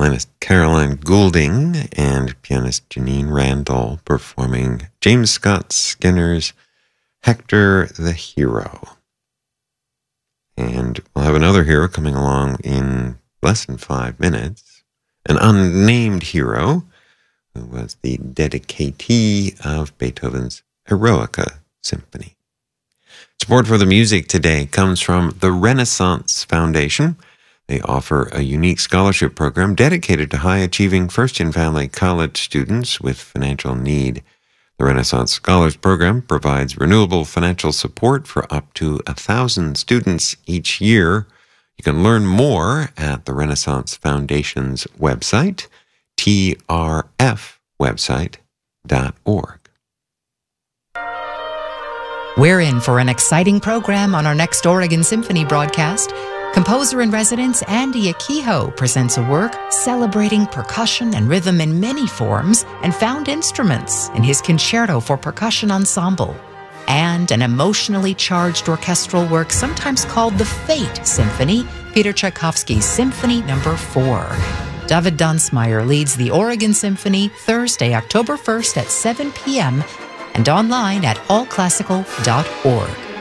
violinist Caroline Goulding and pianist Janine Randall performing James Scott Skinner's Hector the Hero. And we'll have another hero coming along in less than 5 minutes, an unnamed hero who was the dedicatee of Beethoven's Eroica Symphony. Support for the music today comes from the Renaissance Foundation. They offer a unique scholarship program dedicated to high-achieving first-in-family college students with financial need. The Renaissance Scholars Program provides renewable financial support for up to 1,000 students each year. You can learn more at the Renaissance Foundation's website, trfwebsite.org. We're in for an exciting program on our next Oregon Symphony broadcast. Composer-in-residence Andy Akiho presents a work celebrating percussion and rhythm in many forms and found instruments in his Concerto for Percussion Ensemble, and an emotionally charged orchestral work sometimes called the Fate Symphony, Peter Tchaikovsky's Symphony No. 4. David Dunsmeyer leads the Oregon Symphony Thursday, October 1st at 7 p.m. and online at allclassical.org.